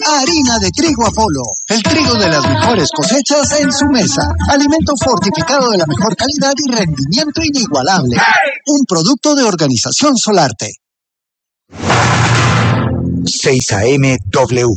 Harina de trigo Apolo, el trigo de las mejores cosechas en su mesa. Alimento fortificado de la mejor calidad y rendimiento inigualable. Un producto de Organización Solarte. 6 AM W.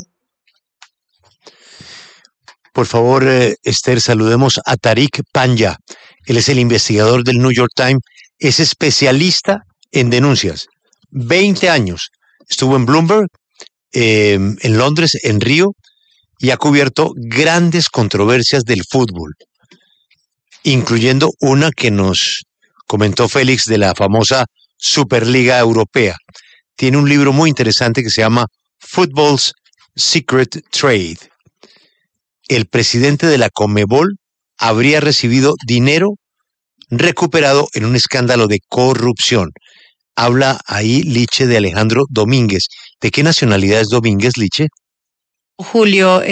Por favor, Esther, saludemos a Tariq Panja. Él es el investigador del New York Times, es especialista en denuncias. 20 años. Estuvo en Bloomberg, en Londres, en Río, y ha cubierto grandes controversias del fútbol, incluyendo una que nos comentó Félix de la famosa Superliga Europea. Tiene un libro muy interesante que se llama Football's Secret Trade. El presidente de la Conmebol habría recibido dinero recuperado en un escándalo de corrupción. Habla ahí Liche de Alejandro Domínguez. ¿De qué nacionalidad es Domínguez, Liche? Julio,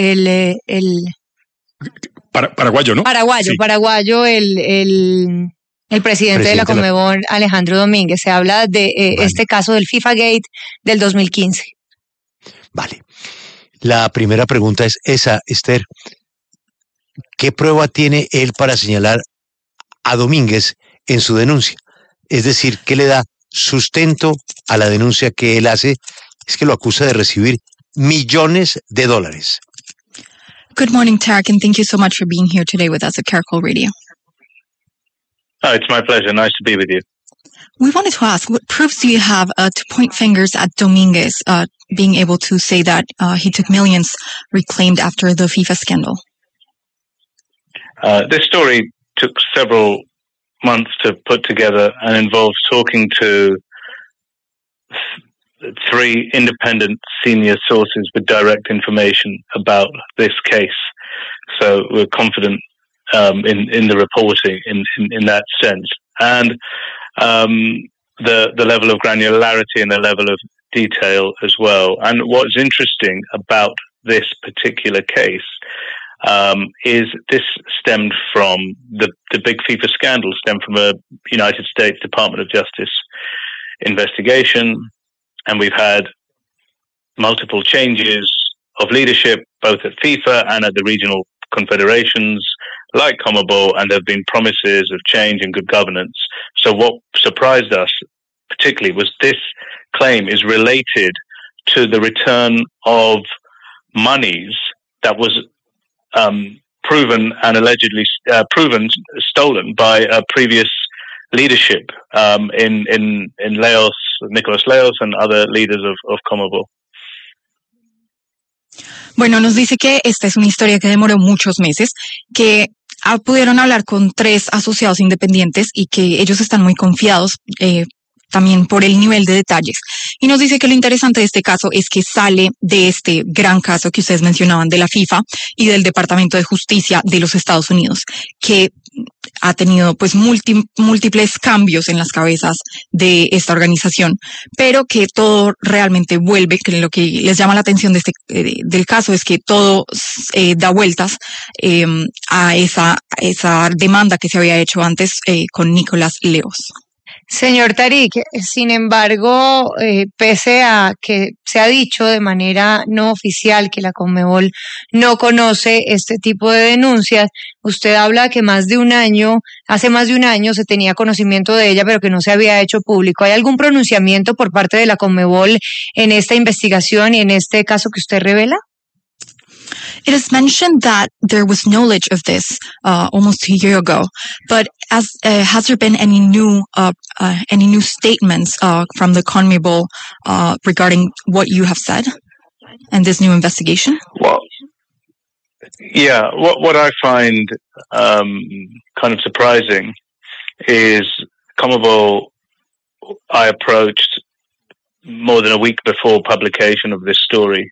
paraguayo, ¿no? Paraguayo, Sí. Paraguayo, el presidente de la Conmebol, Alejandro Domínguez. Se habla de este caso del FIFA Gate del 2015. Vale. La primera pregunta es esa, Esther. ¿Qué prueba tiene él para señalar a Domínguez en su denuncia? Es decir, ¿qué le da sustento a la denuncia que él hace? Es que lo acusa de recibir millones de dólares. Good morning, Tariq, and thank you so much for being here today with us at Caracol Radio. Oh, it's my pleasure. Nice to be with you. We wanted to ask, what proofs do you have to point fingers at Dominguez being able to say that he took millions reclaimed after the FIFA scandal? This story took several months to put together and involves talking to three independent senior sources with direct information about this case. So we're confident in the reporting in that sense. And the level of granularity and the level of detail as well. And what's interesting about this particular case is this stemmed from the big FIFA scandal, stemmed from a United States Department of Justice investigation. And we've had multiple changes of leadership, both at FIFA and at the regional confederations like CONMEBOL, and there have been promises of change and good governance. So what surprised us particularly was this claim is related to the return of monies that was proven and allegedly stolen by a previous leadership in Laos, Nicolas Laos, and other leaders of CONMEBOL. Bueno, nos dice que esta es una historia que demoró muchos meses, que pudieron hablar con 3 asociados independientes y que ellos están muy confiados también por el nivel de detalles. Y nos dice que lo interesante de este caso es que sale de este gran caso que ustedes mencionaban de la FIFA y del Departamento de Justicia de los Estados Unidos, que ha tenido pues múltiples cambios en las cabezas de esta organización, pero que todo realmente vuelve, que lo que les llama la atención de del caso es que todo da vueltas a esa demanda que se había hecho antes con Nicolas Laos. Señor Tariq, sin embargo, pese a que se ha dicho de manera no oficial que la Conmebol no conoce este tipo de denuncias, usted habla que hace más de un año se tenía conocimiento de ella, pero que no se había hecho público. ¿Hay algún pronunciamiento por parte de la Conmebol en esta investigación y en este caso que usted revela? It is mentioned that there was knowledge of this almost a year ago, but has there been any new statements from the CONMEBOL regarding what you have said and this new investigation? Well, yeah, what I find kind of surprising is CONMEBOL I approached more than a week before publication of this story,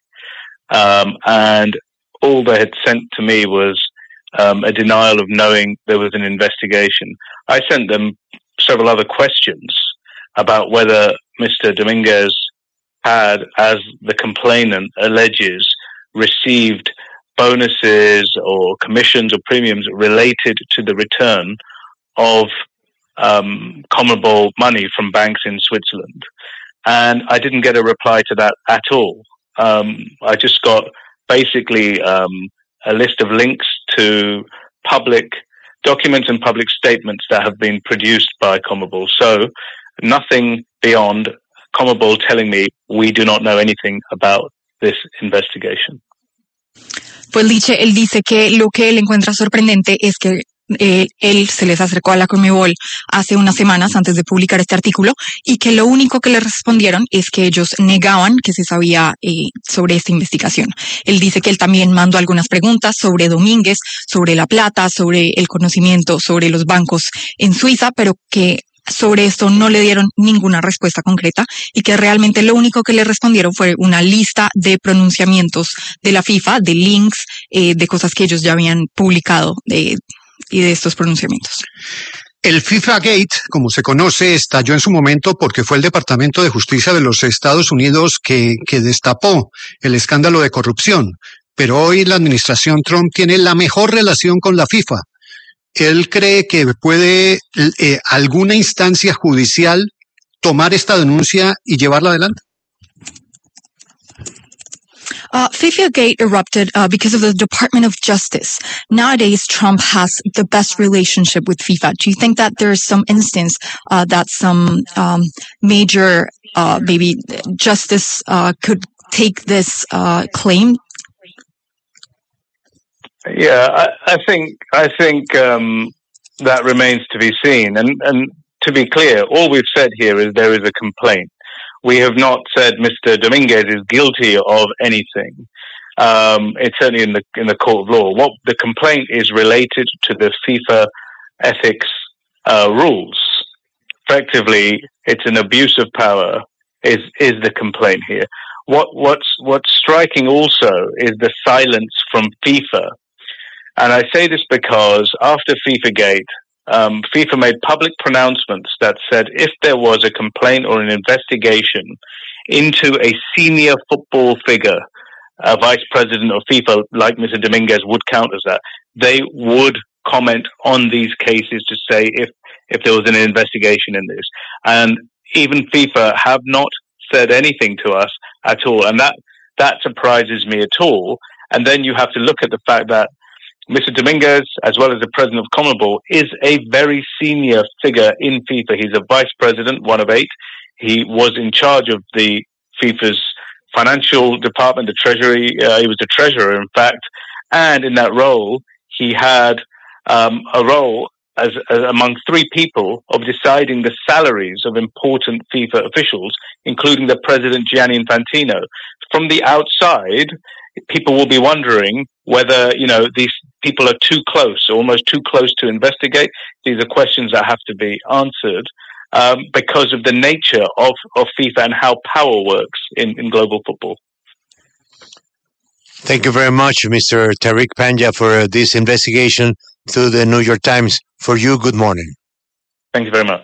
and all they had sent to me was a denial of knowing there was an investigation. I sent them several other questions about whether Mr. Dominguez had, as the complainant alleges, received bonuses or commissions or premiums related to the return of CONMEBOL money from banks in Switzerland. And I didn't get a reply to that at all. I just got basically a list of links to public documents and public statements that have been produced by CONMEBOL. So nothing beyond CONMEBOL telling me we do not know anything about this investigation. Pues él dice que lo que él encuentra sorprendente es que él se les acercó a la CONMEBOL hace unas semanas antes de publicar este artículo y que lo único que le respondieron es que ellos negaban que se sabía sobre esta investigación. Él dice que él también mandó algunas preguntas sobre Domínguez, sobre la plata, sobre el conocimiento, sobre los bancos en Suiza, pero que sobre esto no le dieron ninguna respuesta concreta y que realmente lo único que le respondieron fue una lista de pronunciamientos de la FIFA, de links, de cosas que ellos ya habían publicado y de estos pronunciamientos. El FIFA Gate, como se conoce, estalló en su momento porque fue el Departamento de Justicia de los Estados Unidos que destapó el escándalo de corrupción. Pero hoy la administración Trump tiene la mejor relación con la FIFA. ¿Él cree que puede alguna instancia judicial tomar esta denuncia y llevarla adelante? FIFA Gate erupted because of the Department of Justice. Nowadays, Trump has the best relationship with FIFA. Do you think that there is some instance that some major maybe justice could take this claim? Yeah, I think that remains to be seen. And to be clear, all we've said here is there is a complaint. We have not said Mr. Dominguez is guilty of anything. It's certainly in the court of law. What the complaint is related to the FIFA ethics rules. Effectively, it's an abuse of power is the complaint here. What's striking also is the silence from FIFA. And I say this because after FIFA Gate, FIFA made public pronouncements that said if there was a complaint or an investigation into a senior football figure, a vice president of FIFA like Mr. Dominguez would count as that, they would comment on these cases to say if there was an investigation in this. And even FIFA have not said anything to us at all. And that surprises me at all. And then you have to look at the fact that Mr. Dominguez, as well as the president of CONMEBOL, is a very senior figure in FIFA. He's a vice president, one of 8. He was in charge of the FIFA's financial department, the treasury. He was the treasurer, in fact. And in that role, he had a role as among 3 people of deciding the salaries of important FIFA officials, including the president, Gianni Infantino. From the outside, people will be wondering whether, these people are too close, almost too close to investigate. These are questions that have to be answered because of the nature of FIFA and how power works in global football. Thank you very much, Mr. Tariq Panja, for this investigation through the New York Times. For you, good morning. Thank you very much.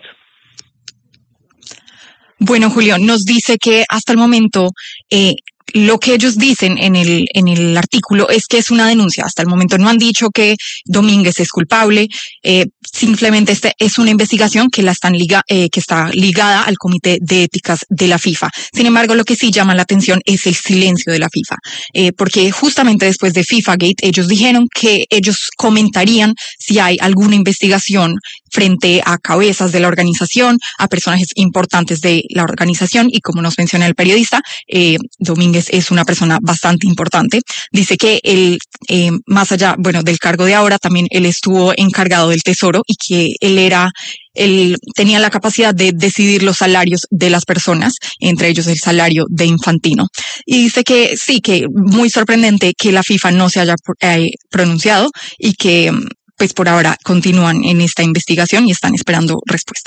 Bueno, Julio, nos dice que hasta el momento lo que ellos dicen en el artículo es que es una denuncia. Hasta el momento no han dicho que Domínguez es culpable. Simplemente es una investigación que está ligada al Comité de Éticas de la FIFA. Sin embargo, lo que sí llama la atención es el silencio de la FIFA. Porque justamente después de FIFA Gate, ellos dijeron que ellos comentarían si hay alguna investigación frente a cabezas de la organización, a personajes importantes de la organización, y como nos menciona el periodista, Domínguez es una persona bastante importante. Dice que él, más allá, del cargo de ahora, también él estuvo encargado del tesoro y que él tenía la capacidad de decidir los salarios de las personas, entre ellos el salario de Infantino. Y dice que sí, que muy sorprendente que la FIFA no se haya pronunciado y que pues por ahora continúan en esta investigación y están esperando respuesta.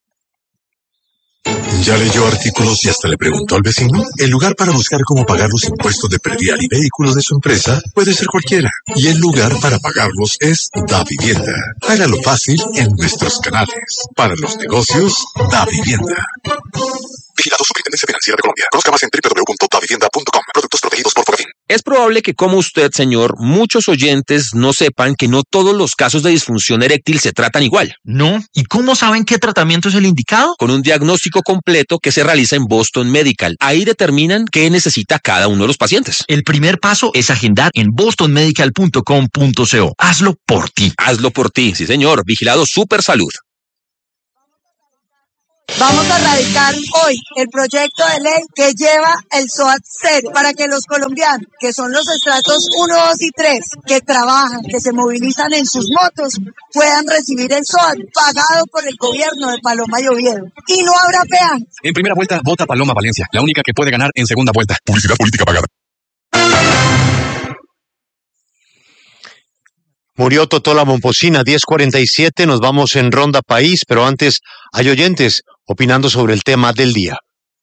¿Ya leyó artículos y hasta le preguntó al vecino? El lugar para buscar cómo pagar los impuestos de predial y vehículos de su empresa puede ser cualquiera. Y el lugar para pagarlos es Davivienda. Hágalo fácil en nuestros canales. Para los negocios, Davivienda. Vigilado Superintendencia Financiera de Colombia. Conozca más en www.davivienda.com. Productos protegidos por Fogafín. Es probable que, como usted, señor, muchos oyentes no sepan que no todos los casos de disfunción eréctil se tratan igual. ¿No? ¿Y cómo saben qué tratamiento es el indicado? Con un diagnóstico completo que se realiza en Boston Medical. Ahí determinan qué necesita cada uno de los pacientes. El primer paso es agendar en bostonmedical.com.co. Hazlo por ti. Hazlo por ti, sí señor. Vigilado Supersalud. Vamos a radicar hoy el proyecto de ley que lleva el SOAT 0 para que los colombianos, que son los estratos 1, 2 y 3, que trabajan, que se movilizan en sus motos, puedan recibir el SOAT pagado por el gobierno de Paloma y Oviedo. Y no habrá peaje. En primera vuelta, vota Paloma Valencia, la única que puede ganar en segunda vuelta. Publicidad política pagada. Murió Totola Momposina, 10:47, nos vamos en Ronda País, pero antes hay oyentes opinando sobre el tema del día.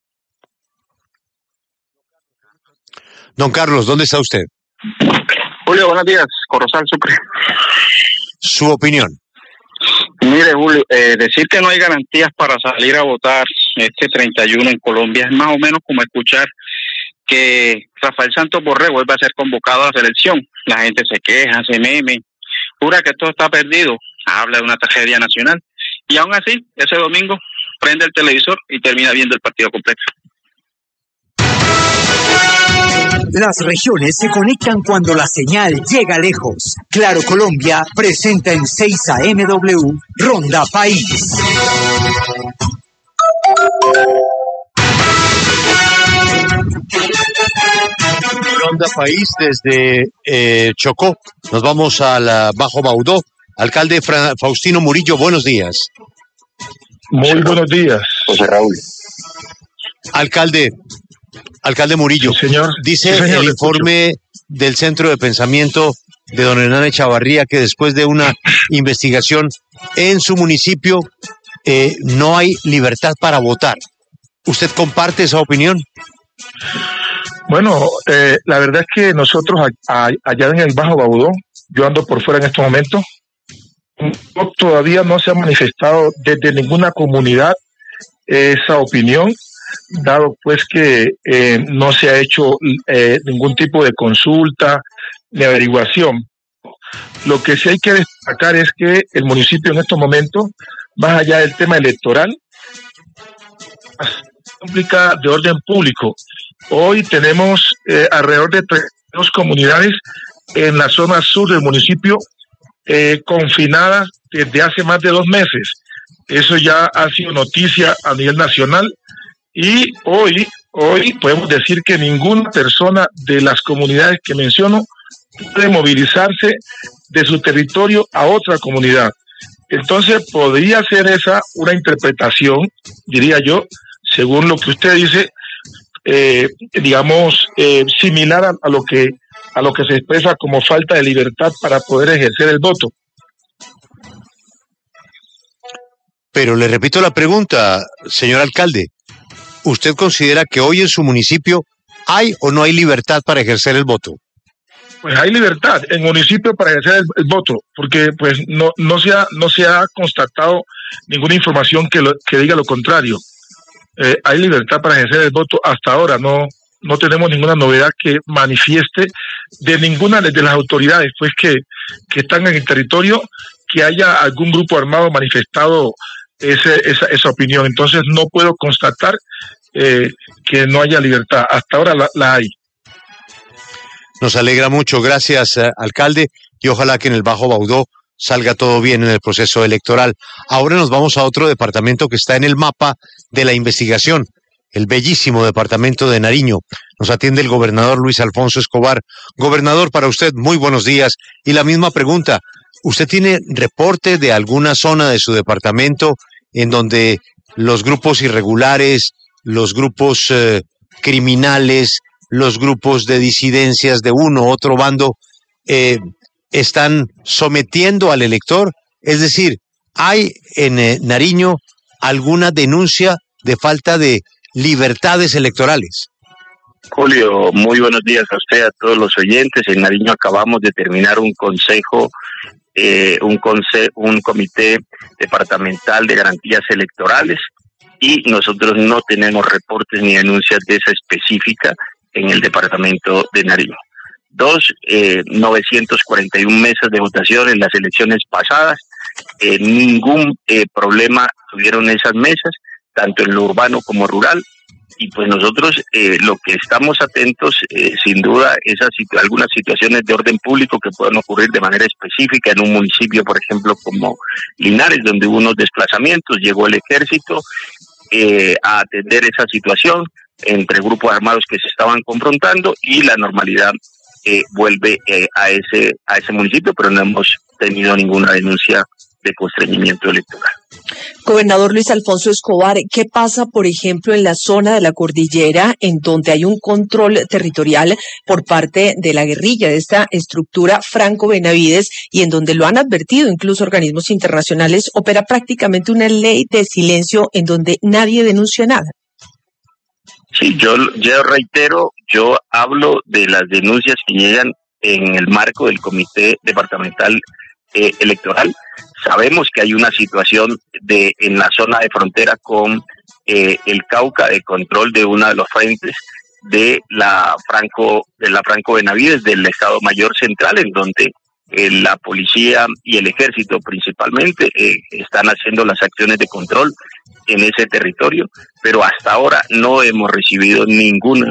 Don Carlos, ¿dónde está usted? Julio, buenos días, Corozal Sucre. Su opinión. Mire, Julio, decir que no hay garantías para salir a votar este 31 en Colombia es más o menos como escuchar que Rafael Santos Borré vuelve a ser convocado a la selección. La gente se queja, se meme, jura que todo está perdido, habla de una tragedia nacional, y aún así, ese domingo, prende el televisor y termina viendo el partido completo. Las regiones se conectan cuando la señal llega lejos. Claro Colombia presenta en 6 AMW Ronda País. Ronda País desde Chocó. Nos vamos al Bajo Baudó. Alcalde Faustino Murillo, buenos días. Muy buenos días, José Raúl. Alcalde Murillo, sí, señor. Dice sí, señor, el informe del Centro de Pensamiento de don Hernán Echavarría que después de una investigación en su municipio no hay libertad para votar. ¿Usted comparte esa opinión? Bueno, la verdad es que nosotros allá en el Bajo Baudó, yo ando por fuera en estos momentos, todavía no se ha manifestado desde ninguna comunidad esa opinión, dado pues que no se ha hecho ningún tipo de consulta ni averiguación. Lo que sí hay que destacar es que el municipio en estos momentos, más allá del tema electoral, implica de orden público. Hoy tenemos alrededor de 32 comunidades en la zona sur del municipio confinadas desde hace más de 2 meses. Eso ya ha sido noticia a nivel nacional y hoy podemos decir que ninguna persona de las comunidades que menciono puede movilizarse de su territorio a otra comunidad. Entonces podría ser esa una interpretación, diría yo, según lo que usted dice, similar a lo que se expresa como falta de libertad para poder ejercer el voto. Pero le repito la pregunta, señor alcalde. ¿Usted considera que hoy en su municipio hay o no hay libertad para ejercer el voto? Pues hay libertad en municipio para ejercer el voto, porque pues no se ha constatado ninguna información que diga lo contrario. Hay libertad para ejercer el voto hasta ahora, no tenemos ninguna novedad que manifieste de ninguna de las autoridades pues que están en el territorio que haya algún grupo armado manifestado esa opinión. Entonces no puedo constatar que no haya libertad. Hasta ahora la hay. Nos alegra mucho, gracias alcalde, y ojalá que en el Bajo Baudó salga todo bien en el proceso electoral. Ahora nos vamos a otro departamento que está en el mapa de la investigación, el bellísimo departamento de Nariño. Nos atiende el gobernador Luis Alfonso Escobar. Gobernador, para usted, muy buenos días. Y la misma pregunta, ¿usted tiene reporte de alguna zona de su departamento en donde los grupos irregulares, los grupos criminales, los grupos de disidencias de uno u otro bando están sometiendo al elector? Es decir, ¿hay en Nariño alguna denuncia de falta de libertades electorales? Julio, muy buenos días a usted, a todos los oyentes. En Nariño acabamos de terminar un comité departamental de garantías electorales y nosotros no tenemos reportes ni denuncias de esa específica en el departamento de Nariño. 941 mesas de votación en las elecciones pasadas. Ningún problema tuvieron esas mesas, tanto en lo urbano como rural. Y pues nosotros lo que estamos atentos, sin duda, es a algunas situaciones de orden público que puedan ocurrir de manera específica en un municipio, por ejemplo, como Linares, donde hubo unos desplazamientos, llegó el ejército a atender esa situación entre grupos armados que se estaban confrontando, y la normalidad vuelve a ese municipio, pero no hemos tenido ninguna denuncia de constreñimiento electoral. Gobernador Luis Alfonso Escobar, ¿qué pasa, por ejemplo, en la zona de la cordillera, en donde hay un control territorial por parte de la guerrilla, de esta estructura Franco Benavides, y en donde lo han advertido incluso organismos internacionales, opera prácticamente una ley de silencio en donde nadie denuncia nada? Sí, yo reitero, yo hablo de las denuncias que llegan en el marco del Comité Departamental Electoral. Sabemos que hay una situación en la zona de frontera con el Cauca, de control de uno de los frentes de la Franco Benavides, del Estado Mayor Central, en donde la policía y el ejército principalmente están haciendo las acciones de control en ese territorio, pero hasta ahora no hemos recibido ninguna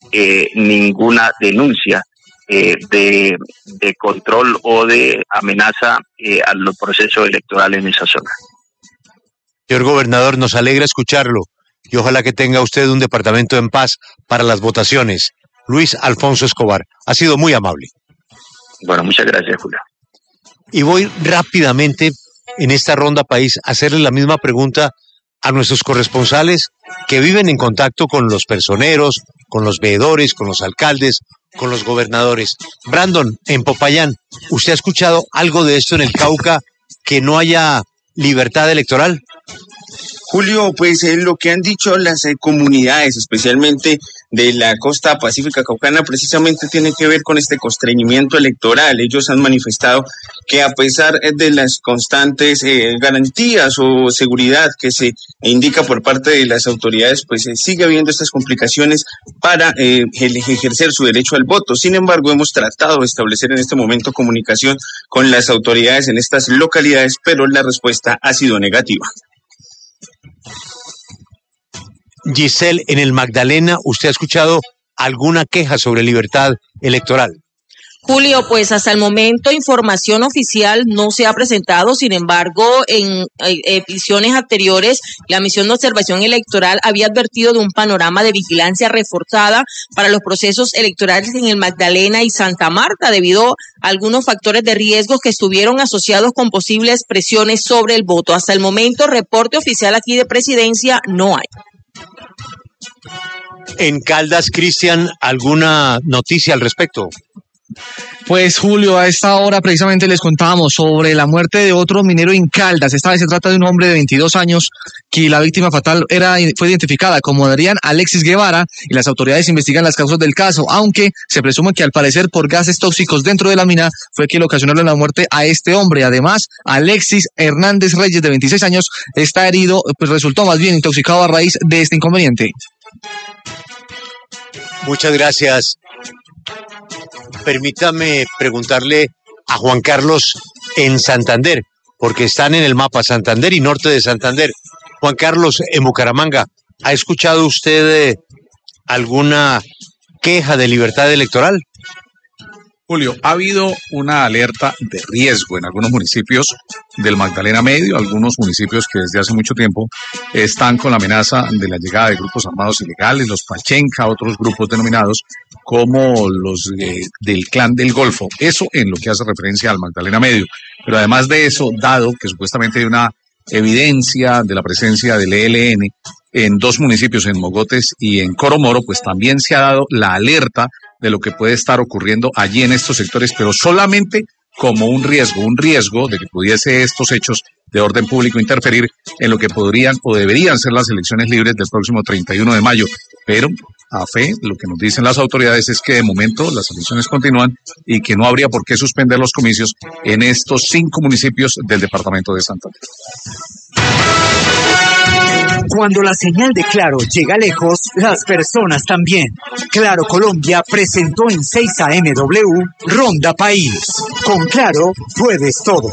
denuncia de control o de amenaza al proceso electoral en esa zona. Señor gobernador, nos alegra escucharlo y ojalá que tenga usted un departamento en paz para las votaciones. Luis Alfonso Escobar, ha sido muy amable. Bueno, muchas gracias, Julio. Y voy rápidamente en esta ronda país a hacerle la misma pregunta a nuestros corresponsales que viven en contacto con los personeros, con los veedores, con los alcaldes, con los gobernadores. Brandon, en Popayán, ¿usted ha escuchado algo de esto en el Cauca, que no haya libertad electoral? Julio, pues lo que han dicho las comunidades, especialmente de la costa pacífica caucana, precisamente tiene que ver con este constreñimiento electoral. Ellos han manifestado que a pesar de las constantes garantías o seguridad que se indica por parte de las autoridades, pues sigue habiendo estas complicaciones para ejercer su derecho al voto. Sin embargo, hemos tratado de establecer en este momento comunicación con las autoridades en estas localidades, pero la respuesta ha sido negativa. Giselle, en el Magdalena, ¿usted ha escuchado alguna queja sobre libertad electoral? Julio, pues hasta el momento información oficial no se ha presentado. Sin embargo, en ediciones anteriores, la misión de observación electoral había advertido de un panorama de vigilancia reforzada para los procesos electorales en el Magdalena y Santa Marta, debido a algunos factores de riesgo que estuvieron asociados con posibles presiones sobre el voto. Hasta el momento, reporte oficial aquí de Presidencia no hay. En Caldas, Cristian, ¿alguna noticia al respecto? Pues Julio, a esta hora precisamente les contábamos sobre la muerte de otro minero en Caldas. Esta vez se trata de un hombre de 22 años que la víctima fatal fue identificada como Adrián Alexis Guevara, y las autoridades investigan las causas del caso, aunque se presume que al parecer por gases tóxicos dentro de la mina fue quien ocasionó la muerte a este hombre. Además, Alexis Hernández Reyes, de 26 años, está herido, pues resultó más bien intoxicado a raíz de este inconveniente. Muchas gracias. Permítame preguntarle a Juan Carlos en Santander, porque están en el mapa Santander y norte de Santander. Juan Carlos, en Bucaramanga, ¿ha escuchado usted alguna queja de libertad electoral? Julio, ha habido una alerta de riesgo en algunos municipios del Magdalena Medio, algunos municipios que desde hace mucho tiempo están con la amenaza de la llegada de grupos armados ilegales, los Pachenca, otros grupos denominados como los del Clan del Golfo. Eso en lo que hace referencia al Magdalena Medio. Pero además de eso, dado que supuestamente hay una evidencia de la presencia del ELN en dos municipios, en Mogotes y en Coromoro, pues también se ha dado la alerta de lo que puede estar ocurriendo allí en estos sectores, pero solamente como un riesgo de que pudiese estos hechos de orden público interferir en lo que podrían o deberían ser las elecciones libres del próximo 31 de mayo. Pero a fe, lo que nos dicen las autoridades es que de momento las elecciones continúan y que no habría por qué suspender los comicios en estos 5 municipios del departamento de Santander. Cuando la señal de Claro llega lejos, las personas también. Claro Colombia presentó en 6 AMW Ronda País. Con Claro puedes todo.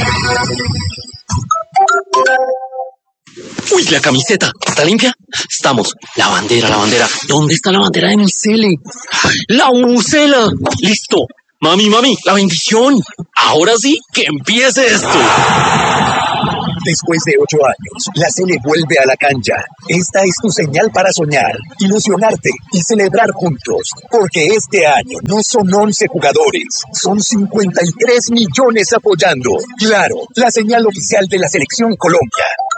Uy, la camiseta, ¿está limpia? Estamos. La bandera. ¿Dónde está la bandera de mi cele? ¡La bubucela! ¡Listo! Mami, la bendición. Ahora sí, que empiece esto. Después de 8 años, la Cele vuelve a la cancha. Esta es tu señal para soñar, ilusionarte y celebrar juntos. Porque este año no son 11 jugadores, son 53 millones apoyando. Claro, la señal oficial de la Selección Colombia.